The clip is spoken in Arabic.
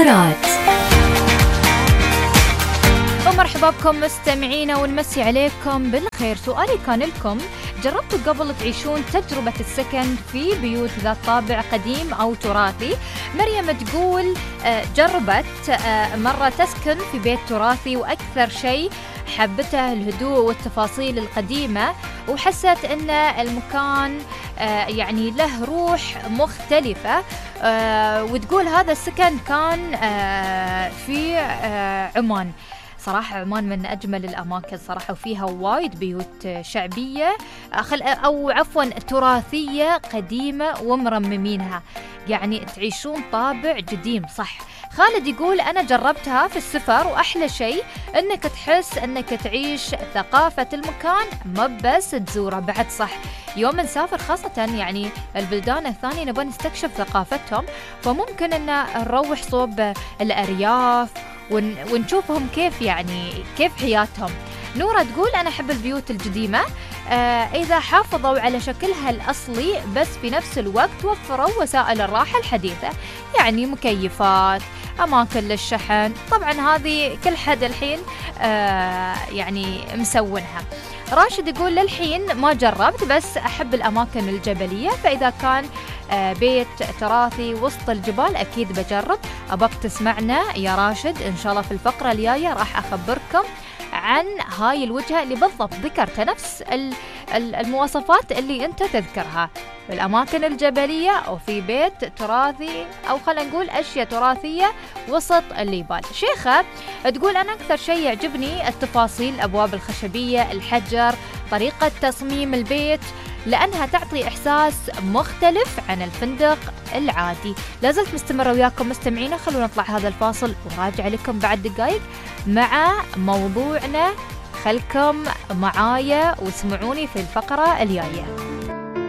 العقارات. ومرحبا بكم مستمعينا ونمسي عليكم بالخير. سؤالي كان لكم: جربتوا قبل تعيشون تجربة السكن في بيوت ذات طابع قديم أو تراثي؟ مريم تقول جربت مرة تسكن في بيت تراثي، وأكثر شيء حبته الهدوء والتفاصيل القديمة، وحست أن المكان يعني له روح مختلفة. وتقول هذا السكن كان في عمان. صراحة عمان من أجمل الأماكن صراحة، وفيها وايد بيوت شعبية أو عفوا تراثية قديمة ومرممينها، يعني تعيشون طابع قديم. صح. خالد يقول أنا جربتها في السفر، وأحلى شيء أنك تحس أنك تعيش ثقافة المكان، ما بس تزوره بعد. صح، يوم نسافر خاصة يعني البلدان الثانية نبغى نستكشف ثقافتهم، فممكن أن نروح صوب الأرياف ونشوفهم كيف حياتهم. نورة تقول أنا أحب البيوت القديمة إذا حافظوا على شكلها الأصلي، بس في نفس الوقت وفروا وسائل الراحة الحديثة، يعني مكيفات، أماكن للشحن. طبعا هذه كل حد الحين يعني مسوونها. راشد يقول للحين ما جربت، بس أحب الأماكن الجبلية، فإذا كان بيت تراثي وسط الجبال أكيد بجرب. أبقى تسمعنا يا راشد، إن شاء الله في الفقرة الجاية راح أخبركم عن هاي الوجهة اللي بالضبط ذكرت نفس المواصفات اللي أنت تذكرها، في الأماكن الجبلية أو في بيت تراثي، أو خلينا نقول أشياء تراثية وسط الجبال. شيخة تقول أنا أكثر شيء يعجبني التفاصيل، الأبواب الخشبية، الحجر، طريقة تصميم البيت، لأنها تعطي إحساس مختلف عن الفندق العادي. لازلت مستمرة وياكم مستمعينا، خلونا نطلع هذا الفاصل وراجع لكم بعد دقائق مع موضوعنا. خلكم معايا واسمعوني في الفقرة الجاية.